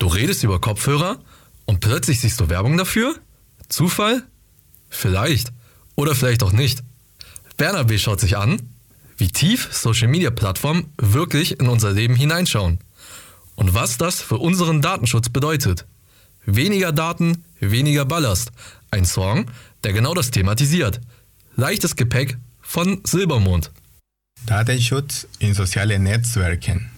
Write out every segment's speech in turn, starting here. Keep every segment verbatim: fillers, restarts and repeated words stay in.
redest über Kopfhörer und plötzlich siehst du Werbung dafür? Zufall? Vielleicht. Oder vielleicht auch nicht. Bernhard B. schaut sich an, wie tief Social-Media-Plattformen wirklich in unser Leben hineinschauen. Und was das für unseren Datenschutz bedeutet. Weniger Daten, weniger Ballast. Ein Song, der genau das thematisiert. Leichtes Gepäck von Silbermond. Datenschutz in sozialen Netzwerken.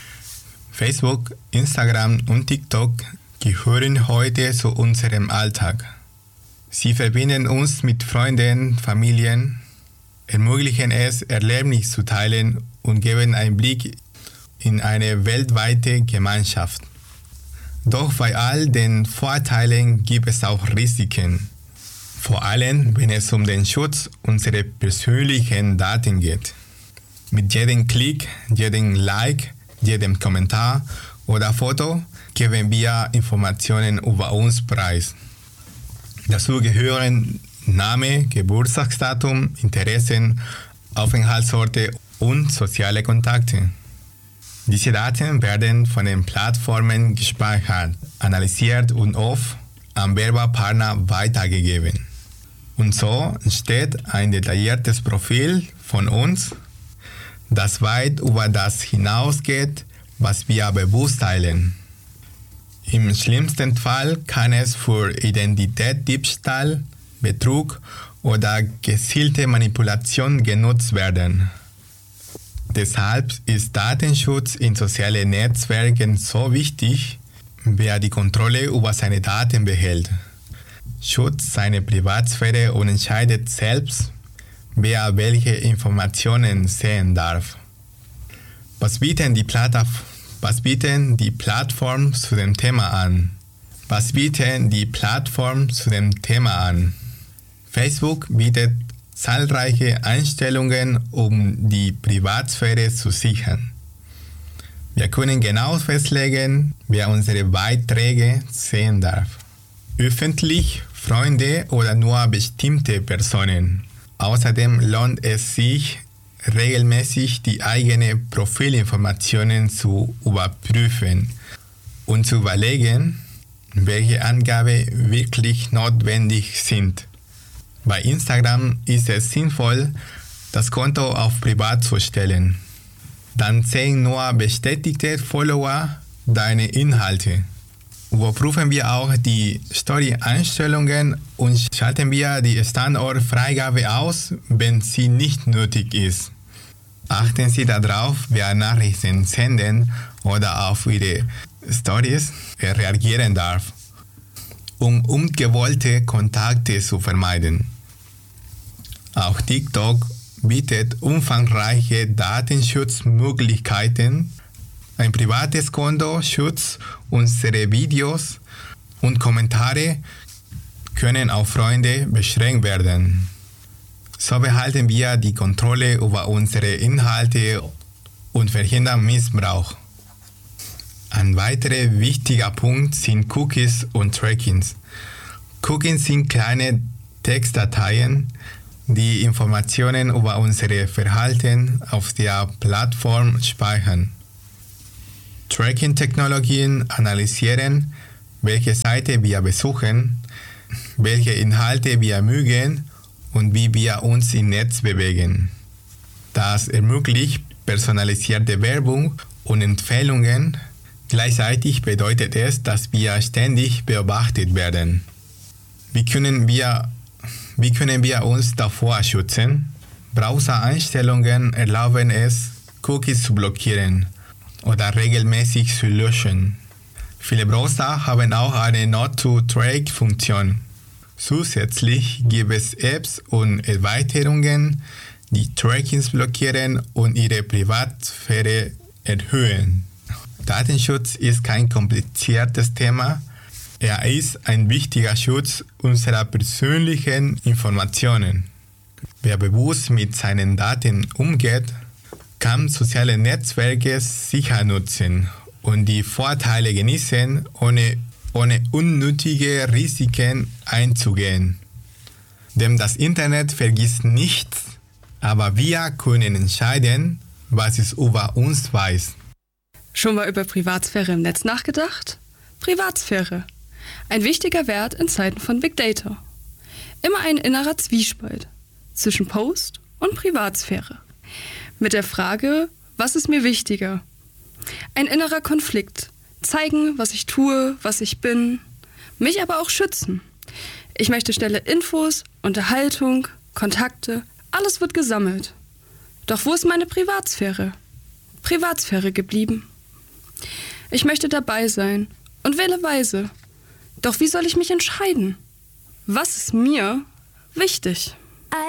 Facebook, Instagram und TikTok gehören heute zu unserem Alltag. Sie verbinden uns mit Freunden, Familien, ermöglichen es, Erlebnisse zu teilen und geben einen Blick in eine weltweite Gemeinschaft. Doch bei all den Vorteilen gibt es auch Risiken. Vor allem, wenn es um den Schutz unserer persönlichen Daten geht. Mit jedem Klick, jedem Like, jedem Kommentar oder Foto geben wir Informationen über uns preis. Dazu gehören Name, Geburtstagsdatum, Interessen, Aufenthaltsorte und soziale Kontakte. Diese Daten werden von den Plattformen gespeichert, analysiert und oft an Werbepartner weitergegeben. Und so entsteht ein detailliertes Profil von uns, das weit über das hinausgeht, was wir bewusst teilen. Im schlimmsten Fall kann es für Identitätsdiebstahl, Betrug oder gezielte Manipulation genutzt werden. Deshalb ist Datenschutz in sozialen Netzwerken so wichtig, wer die Kontrolle über seine Daten behält, schützt seine Privatsphäre und entscheidet selbst, wer welche Informationen sehen darf. Was bieten die Plattformen Was bieten die Plattformen zu dem Thema an? Was bieten die Plattformen zu dem Thema an? Facebook bietet zahlreiche Einstellungen, um die Privatsphäre zu sichern. Wir können genau festlegen, wer unsere Beiträge sehen darf. Öffentlich, Freunde oder nur bestimmte Personen. Außerdem lohnt es sich, regelmäßig die eigenen Profilinformationen zu überprüfen und zu überlegen, welche Angaben wirklich notwendig sind. Bei Instagram ist es sinnvoll, das Konto auf privat zu stellen. Dann sehen nur bestätigte Follower deine Inhalte. Überprüfen wir auch die Story-Einstellungen und schalten wir die Standortfreigabe aus, wenn sie nicht nötig ist. Achten Sie darauf, wer Nachrichten senden oder auf Ihre Stories reagieren darf, um ungewollte Kontakte zu vermeiden. Auch TikTok bietet umfangreiche Datenschutzmöglichkeiten. Ein privates Konto schützt unsere Videos und Kommentare können auf Freunde beschränkt werden. So behalten wir die Kontrolle über unsere Inhalte und verhindern Missbrauch. Ein weiterer wichtiger Punkt sind Cookies und Trackings. Cookies sind kleine Textdateien, die Informationen über unser Verhalten auf der Plattform speichern. Tracking-Technologien analysieren, welche Seite wir besuchen, welche Inhalte wir mögen und wie wir uns im Netz bewegen. Das ermöglicht personalisierte Werbung und Empfehlungen. Gleichzeitig bedeutet es, dass wir ständig beobachtet werden. Wie können wir, wie können wir uns davor schützen? Browser-Einstellungen erlauben es, Cookies zu blockieren oder regelmäßig zu löschen. Viele Browser haben auch eine Not-to-Track-Funktion. Zusätzlich gibt es Apps und Erweiterungen, die Trackings blockieren und ihre Privatsphäre erhöhen. Datenschutz ist kein kompliziertes Thema. Er ist ein wichtiger Schutz unserer persönlichen Informationen. Wer bewusst mit seinen Daten umgeht, kann soziale Netzwerke sicher nutzen und die Vorteile genießen, ohne ohne unnötige Risiken einzugehen. Denn das Internet vergisst nichts, aber wir können entscheiden, was es über uns weiß. Schon mal über Privatsphäre im Netz nachgedacht? Privatsphäre. Ein wichtiger Wert in Zeiten von Big Data. Immer ein innerer Zwiespalt zwischen Post und Privatsphäre. Mit der Frage, was ist mir wichtiger? Ein innerer Konflikt. Zeigen, was ich tue, was ich bin. Mich aber auch schützen. Ich möchte schnelle Infos, Unterhaltung, Kontakte. Alles wird gesammelt. Doch wo ist meine Privatsphäre? Privatsphäre geblieben. Ich möchte dabei sein und wähle weise. Doch wie soll ich mich entscheiden? Was ist mir wichtig?